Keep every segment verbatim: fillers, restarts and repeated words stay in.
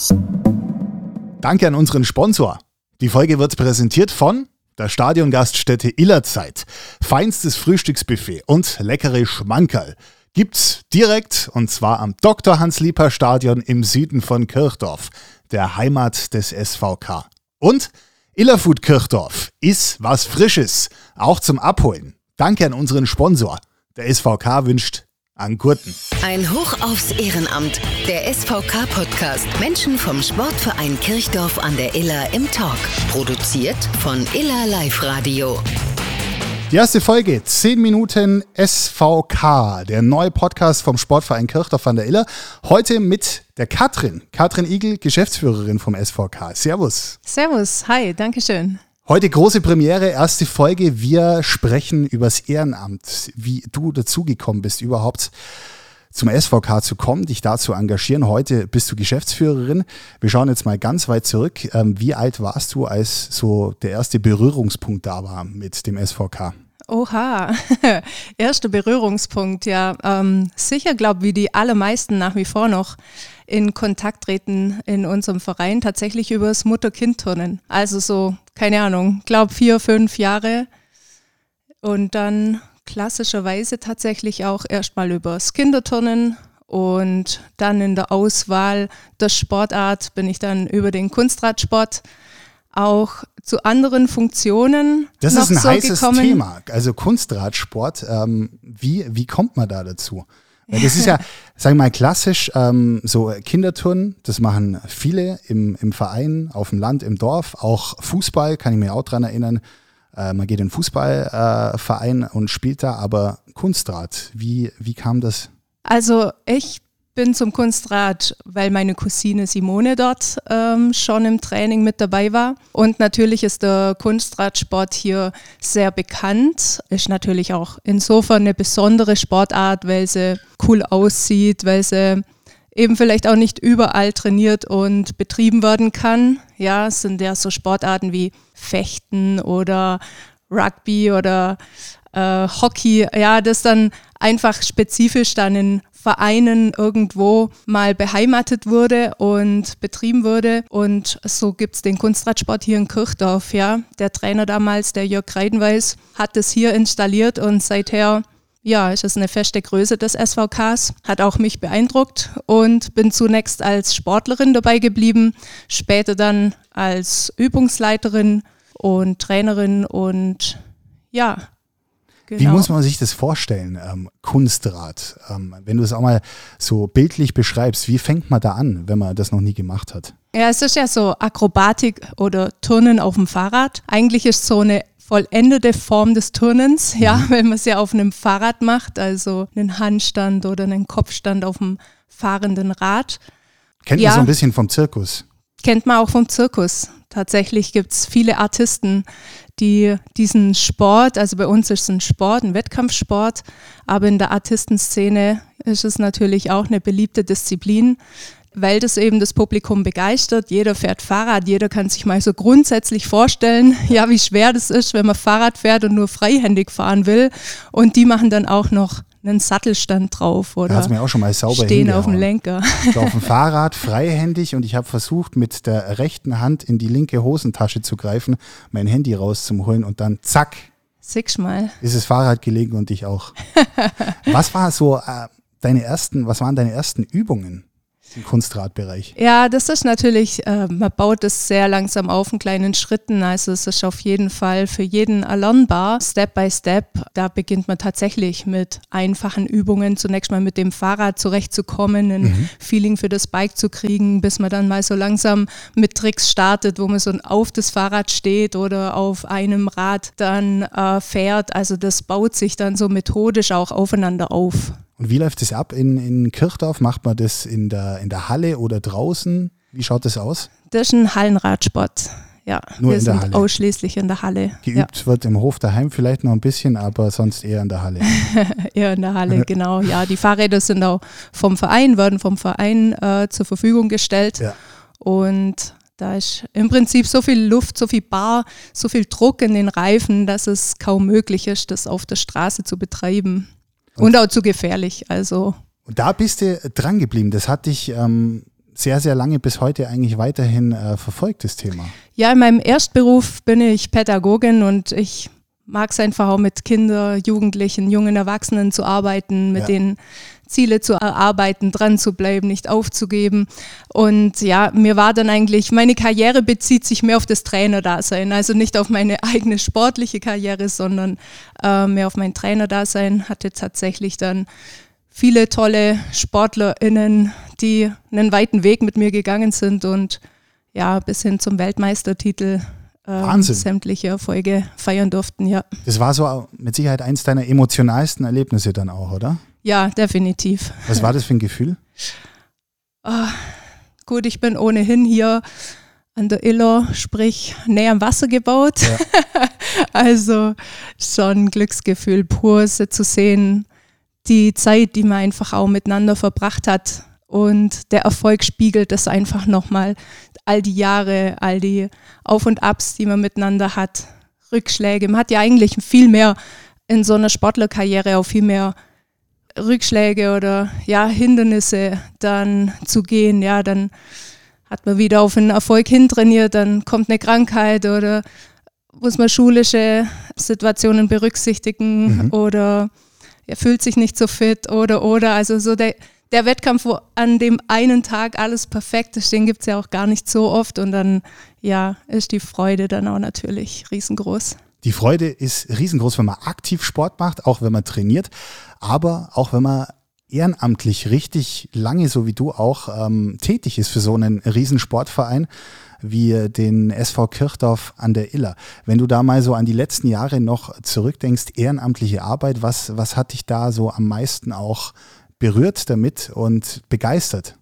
Danke an unseren Sponsor. Die Folge wird präsentiert von der Stadiongaststätte Illerzeit. Feinstes Frühstücksbuffet und leckere Schmankerl gibt's direkt, und zwar am Doktor Hans-Lieper-Stadion im Süden von Kirchdorf, der Heimat des S V K. Und Illerfood Kirchdorf ist was Frisches, auch zum Abholen. Danke an unseren Sponsor. Der S V K wünscht an Gurten. Ein Hoch aufs Ehrenamt. Der S V K-Podcast. Menschen vom Sportverein Kirchdorf an der Iller im Talk. Produziert von Iller Live Radio. Die erste Folge, zehn Minuten S V K, der neue Podcast vom Sportverein Kirchdorf an der Iller. Heute mit der Katrin, Katrin Igel, Geschäftsführerin vom S V K. Servus. Servus, hi, danke schön. Heute große Premiere, erste Folge. Wir sprechen übers Ehrenamt, wie du dazugekommen bist, überhaupt zum S V K zu kommen, dich da zu engagieren. Heute bist du Geschäftsführerin. Wir schauen jetzt mal ganz weit zurück. Wie alt warst du, als so der erste Berührungspunkt da war mit dem S V K? Oha, erster Berührungspunkt, ja. Ähm, sicher, glaube ich, wie die allermeisten nach wie vor noch in Kontakt treten in unserem Verein, tatsächlich über das Mutter-Kind-Turnen. Also so, keine Ahnung, glaube vier, fünf Jahre und dann klassischerweise tatsächlich auch erstmal über das Kinderturnen und dann in der Auswahl der Sportart bin ich dann über den Kunstradsport auch zu anderen Funktionen Das noch ist ein so heißes gekommen. Thema, also Kunstradsport. Ähm, wie, wie kommt man da dazu? Weil das ist ja, sagen wir mal, klassisch ähm, so Kinderturnen, das machen viele im, im Verein, auf dem Land, im Dorf. Auch Fußball, kann ich mir auch dran erinnern. Äh, man geht in den Fußballverein äh, und spielt da, aber Kunstrad, wie, wie kam das? Also ich bin zum Kunstrad, weil meine Cousine Simone dort ähm, schon im Training mit dabei war. Und natürlich ist der Kunstradsport hier sehr bekannt. Ist natürlich auch insofern eine besondere Sportart, weil sie cool aussieht, weil sie eben vielleicht auch nicht überall trainiert und betrieben werden kann. Ja, es sind ja so Sportarten wie Fechten oder Rugby oder äh, Hockey. Ja, das dann einfach spezifisch dann in Vereinen irgendwo mal beheimatet wurde und betrieben wurde. Und so gibt es den Kunstradsport hier in Kirchdorf. Ja. Der Trainer damals, der Jörg Kreidenweis, hat es hier installiert und seither ja, ist es eine feste Größe des S V Ks. Hat auch mich beeindruckt und bin zunächst als Sportlerin dabei geblieben, später dann als Übungsleiterin und Trainerin und ja, Wie muss man sich das vorstellen, ähm, Kunstrad? Ähm, wenn du es auch mal so bildlich beschreibst, wie fängt man da an, wenn man das noch nie gemacht hat? Ja, es ist ja so Akrobatik oder Turnen auf dem Fahrrad. Eigentlich ist so eine vollendete Form des Turnens, ja, mhm. wenn man es ja auf einem Fahrrad macht, also einen Handstand oder einen Kopfstand auf dem fahrenden Rad. Kennt ja, man so ein bisschen vom Zirkus? Kennt man auch vom Zirkus. Tatsächlich gibt es viele Artisten, die diesen Sport, also bei uns ist es ein Sport, ein Wettkampfsport, aber in der Artistenszene ist es natürlich auch eine beliebte Disziplin, weil das eben das Publikum begeistert. Jeder fährt Fahrrad, jeder kann sich mal so grundsätzlich vorstellen, ja, wie schwer das ist, wenn man Fahrrad fährt und nur freihändig fahren will. Und die machen dann auch noch einen Sattelstand drauf oder da hat's mir auch schon mal sauber stehen auf dem hingehauen. Lenker. Ich war auf dem Fahrrad freihändig und ich habe versucht, mit der rechten Hand in die linke Hosentasche zu greifen, mein Handy rauszuholen und dann zack, Siehst mal. ist das Fahrrad gelegen und ich auch. Was war so äh, deine ersten, was waren deine ersten Übungen im Kunstradbereich? Ja, das ist natürlich, äh, man baut es sehr langsam auf in kleinen Schritten, also es ist auf jeden Fall für jeden erlernbar, Step by Step. Da beginnt man tatsächlich mit einfachen Übungen, zunächst mal mit dem Fahrrad zurechtzukommen, ein mhm. Feeling für das Bike zu kriegen, bis man dann mal so langsam mit Tricks startet, wo man so auf das Fahrrad steht oder auf einem Rad dann äh, fährt. Also das baut sich dann so methodisch auch aufeinander auf. Und wie läuft das ab in, in Kirchdorf? Macht man das in der, in der Halle oder draußen? Wie schaut das aus? Das ist ein Hallenradsport. Ja, Nur wir in der sind Halle. ausschließlich in der Halle. Geübt ja. wird im Hof daheim vielleicht noch ein bisschen, aber sonst eher in der Halle. Eher in der Halle, genau. Ja, die Fahrräder sind auch vom Verein, werden vom Verein äh, zur Verfügung gestellt. Ja. Und da ist im Prinzip so viel Luft, so viel Bar, so viel Druck in den Reifen, dass es kaum möglich ist, das auf der Straße zu betreiben. Und, und auch zu gefährlich. Also. Und da bist du dran geblieben. Das hat dich ähm, sehr, sehr lange bis heute eigentlich weiterhin äh, verfolgt, das Thema. Ja, in meinem Erstberuf bin ich Pädagogin und ich mag es einfach auch mit Kindern, Jugendlichen, jungen Erwachsenen zu arbeiten, mit ja. denen Ziele zu erarbeiten, dran zu bleiben, nicht aufzugeben. Und ja, mir war dann eigentlich, meine Karriere bezieht sich mehr auf das Trainerdasein, also nicht auf meine eigene sportliche Karriere, sondern äh, mehr auf mein Trainerdasein. Hatte tatsächlich dann viele tolle SportlerInnen, die einen weiten Weg mit mir gegangen sind und ja, bis hin zum Weltmeistertitel ähm, sämtliche Erfolge feiern durften, ja. Das war so mit Sicherheit eins deiner emotionalsten Erlebnisse dann auch, oder? Ja, definitiv. Was war das für ein Gefühl? Oh, gut, ich bin ohnehin hier an der Iller, sprich näher am Wasser gebaut. Ja. Also schon ein Glücksgefühl pur, sie zu sehen, die Zeit, die man einfach auch miteinander verbracht hat. Und der Erfolg spiegelt das einfach nochmal. All die Jahre, all die Auf- und Abs, die man miteinander hat, Rückschläge. Man hat ja eigentlich viel mehr in so einer Sportlerkarriere, auch viel mehr Rückschläge oder ja, Hindernisse dann zu gehen. Ja, dann hat man wieder auf einen Erfolg hintrainiert, dann kommt eine Krankheit oder muss man schulische Situationen berücksichtigen mhm. oder er fühlt sich nicht so fit oder oder. Also so der, der Wettkampf, wo an dem einen Tag alles perfekt ist, den gibt es ja auch gar nicht so oft und dann ja, ist die Freude dann auch natürlich riesengroß. Die Freude ist riesengroß, wenn man aktiv Sport macht, auch wenn man trainiert, aber auch wenn man ehrenamtlich richtig lange, so wie du auch, ähm, tätig ist für so einen Riesensportverein wie den S V Kirchdorf an der Iller. Wenn du da mal so an die letzten Jahre noch zurückdenkst, ehrenamtliche Arbeit, was, was hat dich da so am meisten auch berührt damit und begeistert?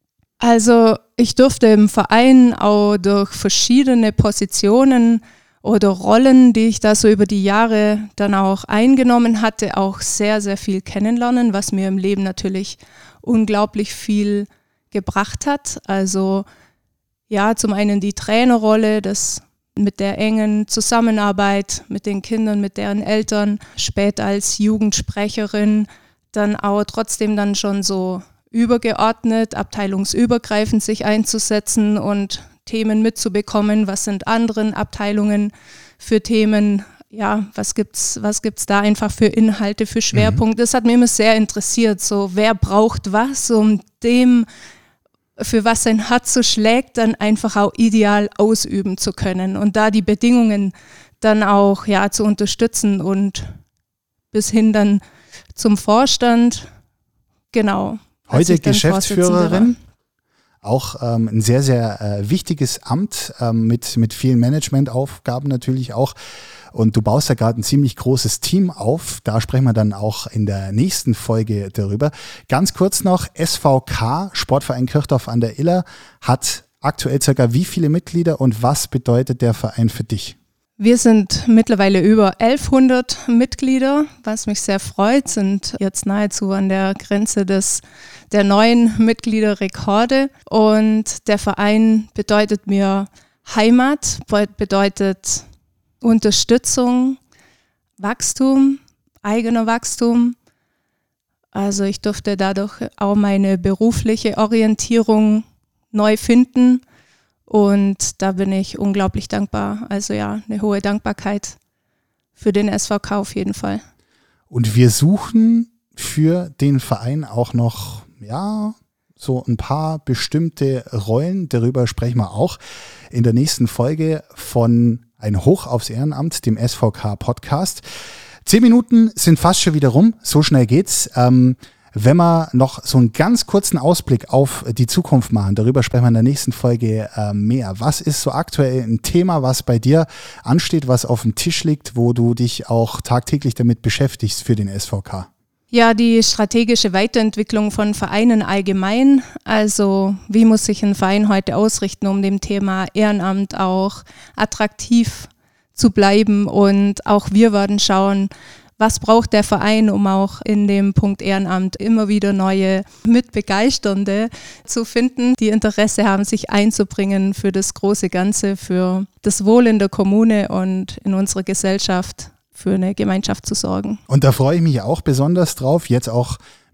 Also ich durfte im Verein auch durch verschiedene Positionen oder Rollen, die ich da so über die Jahre dann auch eingenommen hatte, auch sehr, sehr viel kennenlernen, was mir im Leben natürlich unglaublich viel gebracht hat. Also ja, zum einen die Trainerrolle, das mit der engen Zusammenarbeit mit den Kindern, mit deren Eltern, später als Jugendsprecherin, dann auch trotzdem dann schon so übergeordnet, abteilungsübergreifend sich einzusetzen und Themen mitzubekommen, was sind anderen Abteilungen für Themen, ja, was gibt's, was gibt's da einfach für Inhalte, für Schwerpunkte. Mhm. Das hat mich immer sehr interessiert, so wer braucht was, um dem, für was sein Herz so schlägt, dann einfach auch ideal ausüben zu können und da die Bedingungen dann auch, ja, zu unterstützen und bis hin dann zum Vorstand, genau. Heute Geschäftsführerin. Auch ähm, ein sehr, sehr äh, wichtiges Amt ähm, mit, mit vielen Managementaufgaben natürlich auch. Und du baust da gerade ein ziemlich großes Team auf. Da sprechen wir dann auch in der nächsten Folge darüber. Ganz kurz noch, S V K, Sportverein Kirchdorf an der Iller, hat aktuell circa wie viele Mitglieder und was bedeutet der Verein für dich? Wir sind mittlerweile über elfhundert Mitglieder, was mich sehr freut, sind jetzt nahezu an der Grenze des, der neuen Mitgliederrekorde. Und der Verein bedeutet mir Heimat, bedeutet Unterstützung, Wachstum, eigener Wachstum. Also ich durfte dadurch auch meine berufliche Orientierung neu finden. Und da bin ich unglaublich dankbar. Also ja, eine hohe Dankbarkeit für den S V K auf jeden Fall. Und wir suchen für den Verein auch noch, ja, so ein paar bestimmte Rollen. Darüber sprechen wir auch in der nächsten Folge von Ein Hoch aufs Ehrenamt, dem S V K-Podcast. Zehn Minuten sind fast schon wieder rum. So schnell geht's. Ähm, Wenn wir noch so einen ganz kurzen Ausblick auf die Zukunft machen, darüber sprechen wir in der nächsten Folge äh, mehr. Was ist so aktuell ein Thema, was bei dir ansteht, was auf dem Tisch liegt, wo du dich auch tagtäglich damit beschäftigst für den S V K? Ja, die strategische Weiterentwicklung von Vereinen allgemein. Also wie muss sich ein Verein heute ausrichten, um dem Thema Ehrenamt auch attraktiv zu bleiben? Und auch wir werden schauen, was braucht der Verein, um auch in dem Punkt Ehrenamt immer wieder neue Mitbegeisternde zu finden, die Interesse haben, sich einzubringen für das große Ganze, für das Wohl in der Kommune und in unserer Gesellschaft, für eine Gemeinschaft zu sorgen. Und da freue ich mich auch besonders drauf, jetzt auch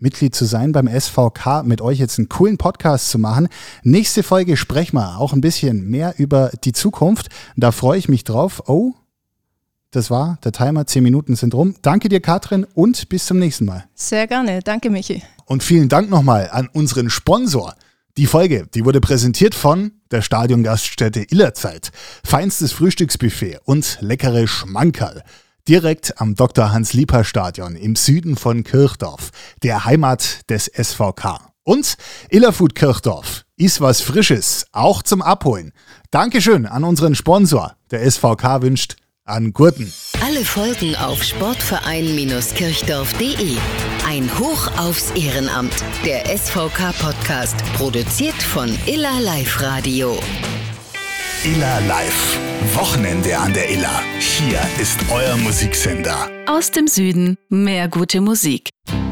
Mitglied zu sein beim S V K, mit euch jetzt einen coolen Podcast zu machen. Nächste Folge sprechen wir auch ein bisschen mehr über die Zukunft. Da freue ich mich drauf. Oh, das war der Timer, zehn Minuten sind rum. Danke dir, Katrin, und bis zum nächsten Mal. Sehr gerne, danke Michi. Und vielen Dank nochmal an unseren Sponsor. Die Folge, die wurde präsentiert von der Stadiongaststätte Illerzeit. Feinstes Frühstücksbuffet und leckere Schmankerl. Direkt am Doktor Hans-Lieper-Stadion im Süden von Kirchdorf, der Heimat des S V K. Und Illerfood Kirchdorf ist was Frisches, auch zum Abholen. Dankeschön an unseren Sponsor. Der S V K wünscht an Gurten. Alle Folgen auf sportverein kirchdorf punkt de. Ein Hoch aufs Ehrenamt. Der S V K-Podcast, produziert von Iller Live Radio. Iller Live. Wochenende an der Iller. Hier ist euer Musiksender. Aus dem Süden mehr gute Musik.